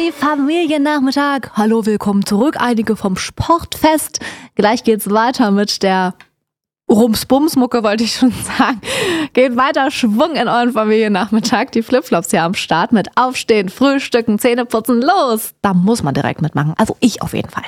Familiennachmittag. Hallo, willkommen zurück. Einige vom Sportfest. Gleich geht's weiter mit der Rums-Bums-Mucke, wollte ich schon sagen. Geht weiter Schwung in euren Familiennachmittag. Die Flipflops hier am Start mit Aufstehen, Frühstücken, Zähneputzen. Los! Da muss man direkt mitmachen. Also ich auf jeden Fall.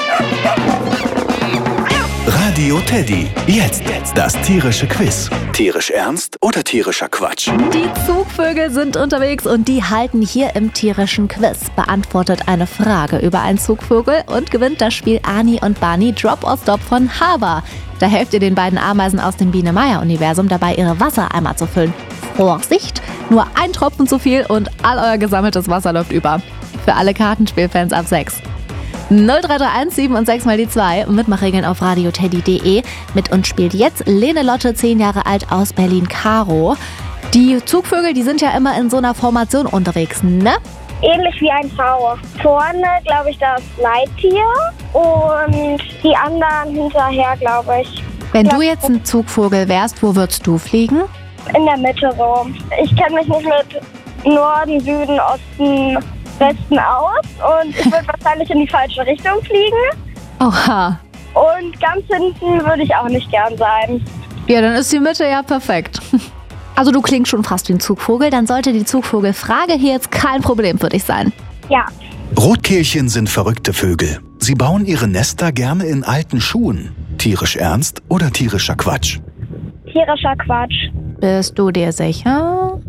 Radio Teddy. Jetzt das tierische Quiz. Tierisch ernst oder tierischer Quatsch? Die Zugvögel sind unterwegs und die halten hier im tierischen Quiz. Beantwortet eine Frage über einen Zugvogel und gewinnt das Spiel Ani und Barney Drop or Stop von Haba. Da helft ihr den beiden Ameisen aus dem Biene-Meier-Universum dabei, ihre Wassereimer zu füllen. Vorsicht, nur ein Tropfen zu viel und all euer gesammeltes Wasser läuft über. Für alle Kartenspielfans ab 6. 0331 7 und 6 mal die 2. Mitmachregeln auf radioteddy.de. Mit uns spielt jetzt Lene Lotte, 10 Jahre alt, aus Berlin-Karo. Die Zugvögel, die sind ja immer in so einer Formation unterwegs, ne? Ähnlich wie ein V. Vorne, glaube ich, das Leittier und die anderen hinterher, glaube ich. Wenn du jetzt ein Zugvogel wärst, wo würdest du fliegen? In der Mitte so. Ich kenne mich nicht mit Norden, Süden, Osten, Westen aus und ich würde wahrscheinlich in die falsche Richtung fliegen. Oha. Und ganz hinten würde ich auch nicht gern sein. Ja, dann ist die Mitte ja perfekt. Also du klingst schon fast wie ein Zugvogel, dann sollte die Zugvogelfrage hier jetzt kein Problem für dich sein. Ja. Rotkehlchen sind verrückte Vögel. Sie bauen ihre Nester gerne in alten Schuhen. Tierisch ernst oder tierischer Quatsch? Tierischer Quatsch. Bist du dir sicher?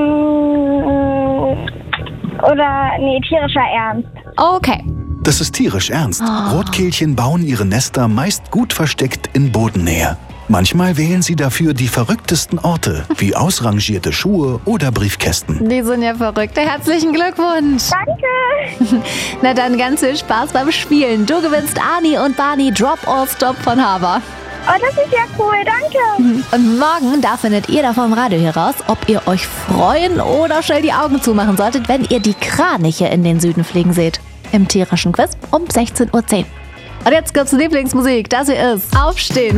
Tierischer Ernst. Okay. Das ist tierisch ernst. Rotkehlchen bauen ihre Nester meist gut versteckt in Bodennähe. Manchmal wählen sie dafür die verrücktesten Orte, wie ausrangierte Schuhe oder Briefkästen. Die sind ja verrückt. Herzlichen Glückwunsch. Danke. Na dann ganz viel Spaß beim Spielen. Du gewinnst Ani und Barney Drop or Stop von Haba. Oh, das ist ja cool, danke. Und morgen, da findet ihr da vom Radio hier raus, ob ihr euch freuen oder schnell die Augen zumachen solltet, wenn ihr die Kraniche in den Süden fliegen seht. Im tierischen Quiz um 16:10 Uhr. Und jetzt gibt's Lieblingsmusik. Das hier ist Aufstehen,